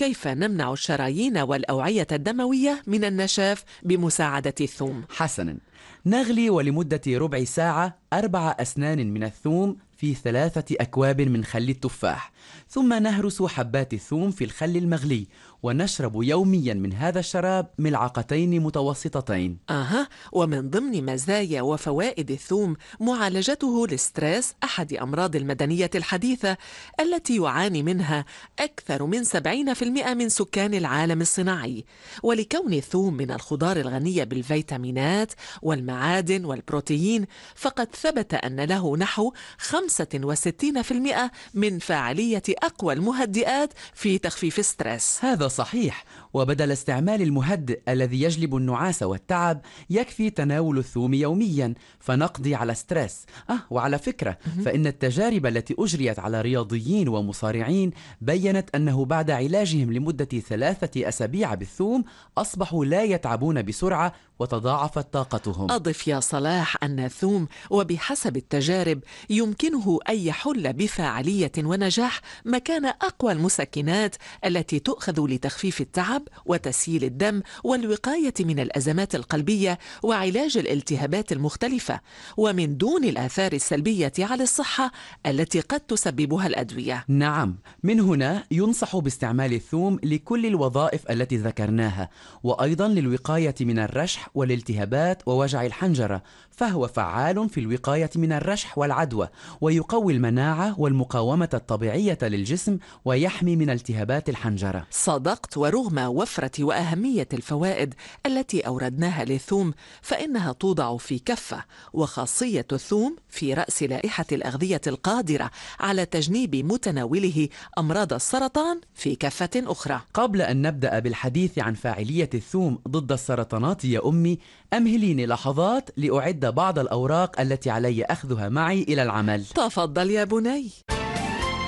كيف نمنع الشرايين والأوعية الدموية من النشاف بمساعدة الثوم؟ حسناً، نغلي ولمدة ربع ساعة 4 أسنان من الثوم في 3 أكواب من خل التفاح، ثم نهرس حبات الثوم في الخل المغلي ونشرب يوميا من هذا الشراب ملعقتين متوسطتين. ومن ضمن مزايا وفوائد الثوم معالجته للستريس، أحد أمراض المدنية الحديثة التي يعاني منها أكثر من 70% من سكان العالم الصناعي. ولكون الثوم من الخضار الغنية بالفيتامينات والمعادن والبروتين، فقد ثبت أن له نحو 65% من فاعلية أقوى المهدئات في تخفيف الستريس. هذا صحيح، وبدل استعمال المهدئ الذي يجلب النعاس والتعب يكفي تناول الثوم يوميا فنقضي على ستريس. وعلى فكرة، فإن التجارب التي أجريت على رياضيين ومصارعين بيّنت أنه بعد علاجهم لمدة 3 أسابيع بالثوم أصبحوا لا يتعبون بسرعة وتضاعفت طاقتهم. أضف يا صلاح أن الثوم وبحسب التجارب يمكنه أن يحل بفاعلية ونجاح مكان أقوى المسكنات التي تؤخذ لتخفيف التعب وتسييل الدم والوقاية من الأزمات القلبية وعلاج الالتهابات المختلفة، ومن دون الآثار السلبية على الصحة التي قد تسببها الأدوية. نعم، من هنا ينصح باستعمال الثوم لكل الوظائف التي ذكرناها، وأيضا للوقاية من الرشح والالتهابات ووجع الحنجرة، فهو فعال في الوقاية من الرشح والعدوى، ويقوي المناعة والمقاومة الطبيعية للجسم، ويحمي من التهابات الحنجرة. صدقت، ورغم وفرة وأهمية الفوائد التي أوردناها للثوم، فإنها توضع في كفة، وخاصية الثوم في رأس لائحة الأغذية القادرة على تجنيب متناوله أمراض السرطان في كفة أخرى. قبل أن نبدأ بالحديث عن فاعلية الثوم ضد السرطانات يا أمي، أمهليني لحظات لأعد بعض الأوراق التي علي أخذها معي إلى العمل. تفضل يا بني.